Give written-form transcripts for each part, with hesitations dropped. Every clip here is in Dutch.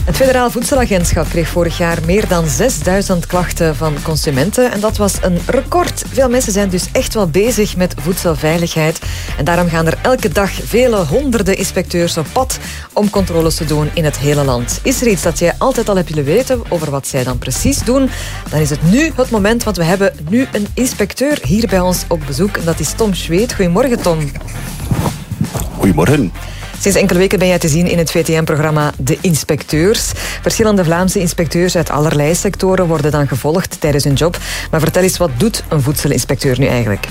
Het Federaal Voedselagentschap kreeg vorig jaar meer dan 6000 klachten van consumenten. En dat was een record. Veel mensen zijn dus echt wel bezig met voedselveiligheid. En daarom gaan er elke dag vele honderden inspecteurs op pad om controles te doen in het hele land. Is er iets dat jij altijd al hebt willen weten over wat zij dan precies doen? Dan is het nu het moment, want we hebben nu een inspecteur hier bij ons op bezoek. En dat is Tom Schweet. Goedemorgen, Tom. Goedemorgen. Sinds enkele weken ben jij te zien in het VTM-programma De Inspecteurs. Verschillende Vlaamse inspecteurs uit allerlei sectoren worden dan gevolgd tijdens hun job. Maar vertel eens, wat doet een voedselinspecteur nu eigenlijk?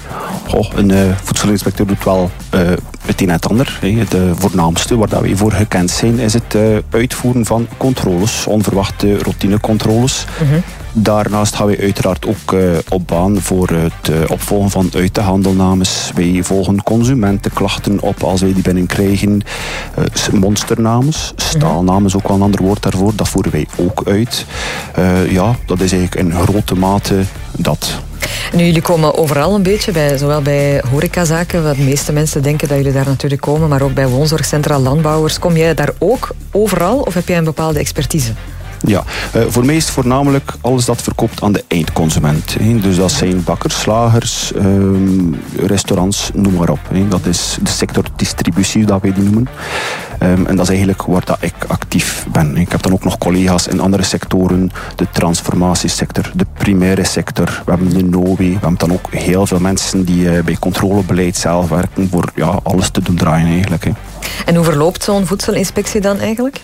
Een voedselinspecteur doet wel het een en het ander. Het voornaamste waar wij voor gekend zijn is het uitvoeren van controles, onverwachte routinecontroles. Daarnaast gaan wij uiteraard ook op baan voor het opvolgen van uithandelnames. Wij volgen consumentenklachten op als wij die binnenkrijgen. Monsternames, staalnamen is ook wel een ander woord daarvoor. Dat voeren wij ook uit. Dat is eigenlijk in grote mate dat. Nu, jullie komen overal een beetje, zowel bij horecazaken, wat de meeste mensen denken dat jullie daar natuurlijk komen, maar ook bij woonzorgcentra, landbouwers. Kom jij daar ook overal of heb jij een bepaalde expertise? Ja, voor mij is het voornamelijk alles dat verkoopt aan de eindconsument. Dus dat zijn bakkers, slagers, restaurants, noem maar op. Dat is de sector distributie, dat wij die noemen. En dat is eigenlijk waar dat ik actief ben. Ik heb dan ook nog collega's in andere sectoren, de transformatiesector, de primaire sector. We hebben de NOWE, we hebben dan ook heel veel mensen die bij controlebeleid zelf werken voor alles te doen draaien eigenlijk. En hoe verloopt zo'n voedselinspectie dan eigenlijk?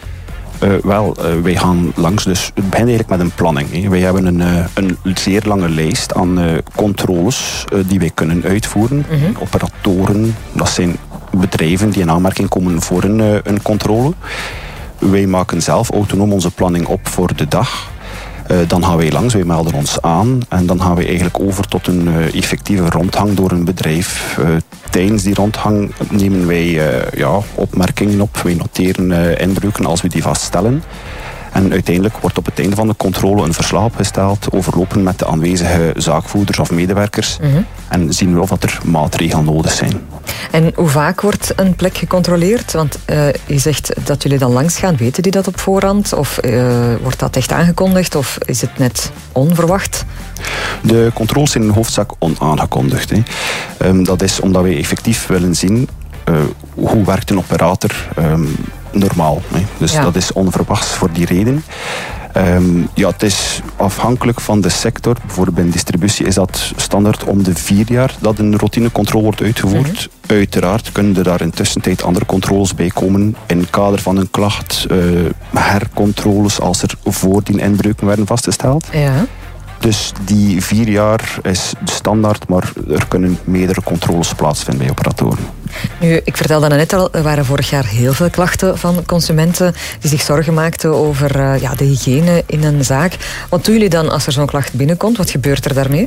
Wij gaan langs, dus het begint eigenlijk met een planning. Wij hebben een zeer lange lijst aan controles die wij kunnen uitvoeren. Operatoren, dat zijn bedrijven die in aanmerking komen voor een controle. Wij maken zelf autonoom onze planning op voor de dag. Dan gaan wij langs, wij melden ons aan en dan gaan wij eigenlijk over tot een effectieve rondgang door een bedrijf. Tijdens die rondgang nemen wij opmerkingen op, wij noteren inbreuken als we die vaststellen. En uiteindelijk wordt op het einde van de controle een verslag opgesteld, overlopen met de aanwezige zaakvoerders of medewerkers. En zien we of er maatregelen nodig zijn. En hoe vaak wordt een plek gecontroleerd? Want je zegt dat jullie dan langs gaan. Weten die dat op voorhand? Of wordt dat echt aangekondigd? Of is het net onverwacht? De controles zijn in hoofdzaak onaangekondigd. Dat is omdat wij effectief willen zien hoe werkt een operator normaal. Dus dat is onverwachts voor die reden. Het is afhankelijk van de sector. Bijvoorbeeld bij distributie is dat standaard om de 4 jaar dat een routinecontrole wordt uitgevoerd. Uiteraard kunnen er daar in tussentijd andere controles bij komen. In het kader van een klacht, hercontroles als er voordien inbreuken werden vastgesteld. Ja. Dus die 4 jaar is standaard, maar er kunnen meerdere controles plaatsvinden bij operatoren. Nu, ik vertelde net al, er waren vorig jaar heel veel klachten van consumenten die zich zorgen maakten over de hygiëne in een zaak. Wat doen jullie dan als er zo'n klacht binnenkomt? Wat gebeurt er daarmee?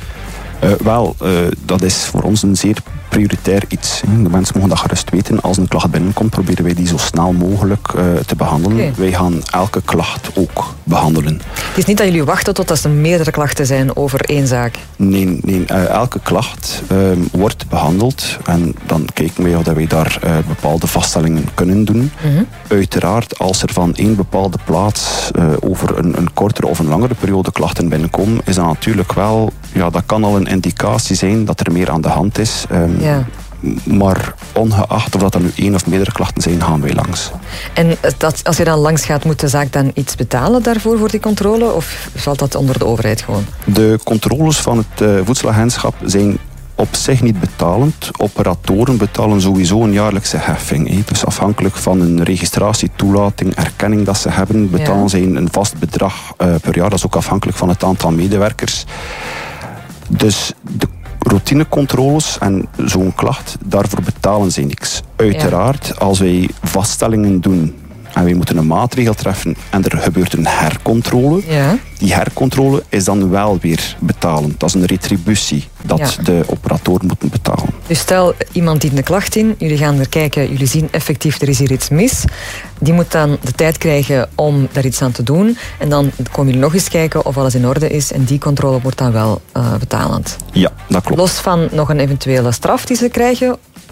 Dat is voor ons een zeer prioritair iets. De mensen mogen dat gerust weten. Als een klacht binnenkomt, proberen wij die zo snel mogelijk te behandelen. Okay. Wij gaan elke klacht ook behandelen. Het is niet dat jullie wachten tot er meerdere klachten zijn over één zaak? Nee. Elke klacht wordt behandeld. En dan kijken wij of wij daar bepaalde vaststellingen kunnen doen. Uiteraard, als er van één bepaalde plaats over een kortere of een langere periode klachten binnenkomen, is dat natuurlijk wel, dat kan al een indicatie zijn dat er meer aan de hand is. Maar ongeacht of dat er nu 1 of meerdere klachten zijn, gaan wij langs. En als je dan langs gaat, moet de zaak dan iets betalen daarvoor voor die controle? Of valt dat onder de overheid gewoon? De controles van het voedselagentschap zijn op zich niet betalend. Operatoren betalen sowieso een jaarlijkse heffing. Dus afhankelijk van een registratie, toelating, erkenning dat ze hebben, betalen zij een vast bedrag per jaar. Dat is ook afhankelijk van het aantal medewerkers. Dus de routinecontroles en zo'n klacht, daarvoor betalen ze niks. Uiteraard, als wij vaststellingen doen en wij moeten een maatregel treffen en er gebeurt een hercontrole, die hercontrole is dan wel weer betalend. Dat is een retributie dat de operatoren moeten betalen. Dus stel, iemand dient een klacht in, jullie gaan er kijken, jullie zien effectief er is hier iets mis. Die moet dan de tijd krijgen om daar iets aan te doen. En dan komen jullie nog eens kijken of alles in orde is. En die controle wordt dan wel betalend. Ja, dat klopt. Los van nog een eventuele straf die ze krijgen?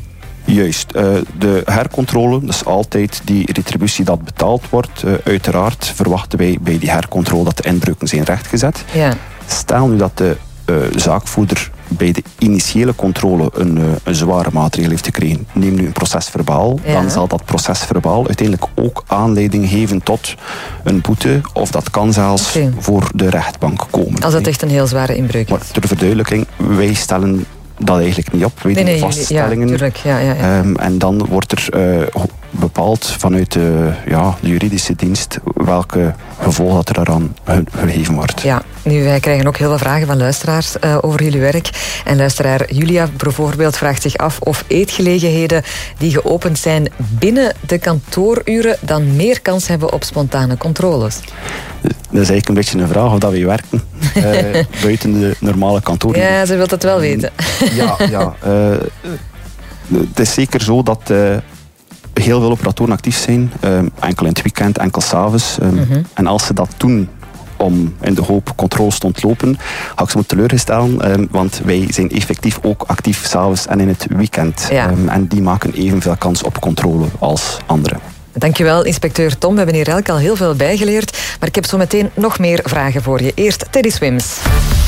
Juist. De hercontrole, dus altijd die retributie dat betaald wordt. Uiteraard verwachten wij bij die hercontrole dat de inbreuken zijn rechtgezet. Ja. Stel nu dat de zaakvoerder bij de initiële controle een zware maatregel heeft gekregen. Neem nu een procesverbaal. Ja. Dan zal dat procesverbaal uiteindelijk ook aanleiding geven tot een boete. Of dat kan zelfs voor de rechtbank komen. Als het echt een heel zware inbreuk is. Maar ter verduidelijking, wij stellen dat eigenlijk niet op. Wij doen vaststellingen. Ja, tuurlijk. Ja. En dan wordt er bepaald vanuit de juridische dienst welke gevolgen dat er daaraan gegeven wordt. Ja, nu wij krijgen ook heel veel vragen van luisteraars over jullie werk. En luisteraar Julia bijvoorbeeld vraagt zich af of eetgelegenheden die geopend zijn binnen de kantooruren dan meer kans hebben op spontane controles. Dat is eigenlijk een beetje een vraag of dat wij werken buiten de normale kantooruren. Ja, ze wil het wel weten. Ja. Het is zeker zo dat heel veel operatoren actief zijn. Enkel in het weekend, enkel 's avonds. En als ze dat doen om in de hoop controles te ontlopen, ga ik ze moeten teleurstellen, want wij zijn effectief ook actief 's avonds en in het weekend. Ja. En die maken evenveel kans op controle als anderen. Dankjewel, inspecteur Tom. We hebben hier elk al heel veel bijgeleerd. Maar ik heb zo meteen nog meer vragen voor je. Eerst Teddy Swims.